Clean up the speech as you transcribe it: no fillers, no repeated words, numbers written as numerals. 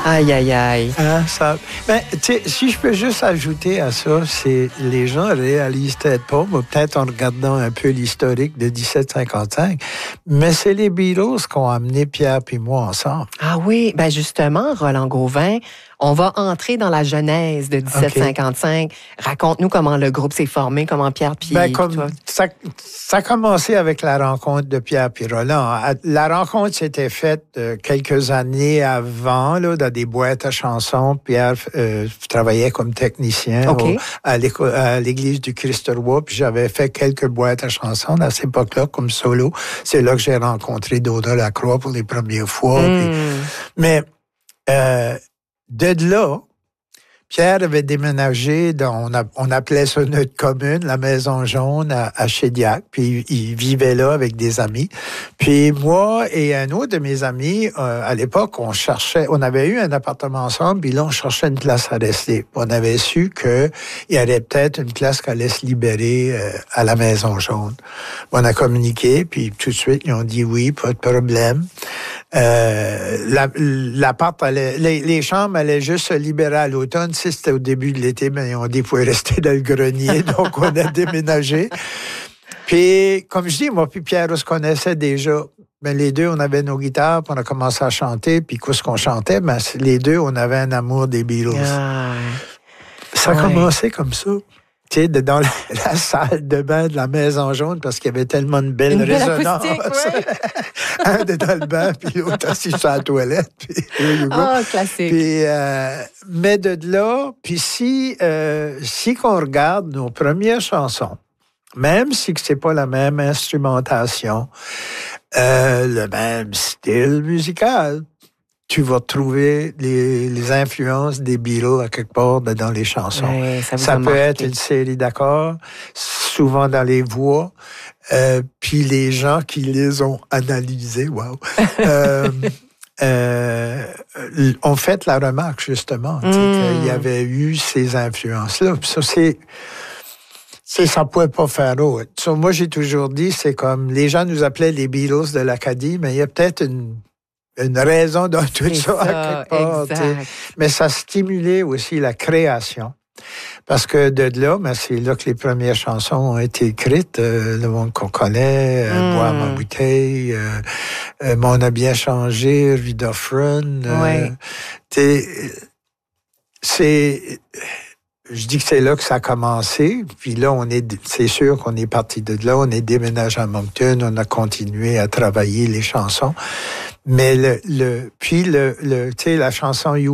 Aïe, aïe, aïe. Hein, ça... Mais si je peux juste ajouter à ça, c'est les gens réalisent peut-être pas, mais peut-être en regardant un peu l'historique de 1755, mais c'est les Beatles qui ont amené Pierre et moi ensemble. Ah oui, ben justement, Roland Gauvin, on va entrer dans la genèse de 1755. Okay. Raconte-nous comment le groupe s'est formé, comment Pierre puis toi. Ça a commencé avec la rencontre de Pierre et Roland. La rencontre s'était faite quelques années avant, là, dans des boîtes à chansons. Pierre travaillait comme technicien à l'église du Christ-Roi, puis j'avais fait quelques boîtes à chansons à cette époque-là comme solo. C'est là que j'ai rencontré Dauda Lacroix pour les premières fois. Mais de là, Pierre avait déménagé, on appelait ça notre commune, la Maison Jaune à Chédiac, puis il vivait là avec des amis. Puis moi et un autre de mes amis, à l'époque, on avait eu un appartement ensemble, puis là, on cherchait une place à rester. On avait su qu'il y aurait peut-être une place qui allait se libérer à la Maison Jaune. On a communiqué, puis tout de suite, ils ont dit oui, pas de problème. L'appart les chambres allaient juste se libérer à l'automne. Si c'était au début de l'été, mais on dit qu'il pouvait rester dans le grenier, donc on a déménagé. Puis, comme je dis, moi puis Pierre, on se connaissait déjà. Mais les deux, on avait nos guitares, puis on a commencé à chanter, puis qu'est-ce qu'on chantait? Ben, les deux, on avait un amour des Beatles. Ça a commencé comme ça. Tu sais, dans la salle de bain de la Maison Jaune, parce qu'il y avait tellement de belles résonances. Un dans le bain, puis l'autre assis sur la toilette. Classique. Puis, mais de là, puis si qu'on regarde nos premières chansons, même si c'est pas la même instrumentation, le même style musical, tu vas trouver les influences des Beatles à quelque part dans les chansons. Ouais, ça peut être une série d'accords, souvent dans les voix, puis les gens qui les ont analysés, ont fait la remarque, justement, qu'il y avait eu ces influences-là. Puis ça, ça ne pouvait pas faire autre. Moi, j'ai toujours dit, c'est comme, les gens nous appelaient les Beatles de l'Acadie, mais il y a peut-être une raison dans tout ça, à quelque part. Mais ça stimulait aussi la création. Parce que de là, c'est là que les premières chansons ont été écrites. Le monde qu'on connaît, Boire ma bouteille, On a bien changé, Rudolph Run. Je dis que c'est là que ça a commencé. Puis là, c'est sûr qu'on est parti de là. On est déménagé à Moncton. On a continué à travailler les chansons. Mais puis la chanson You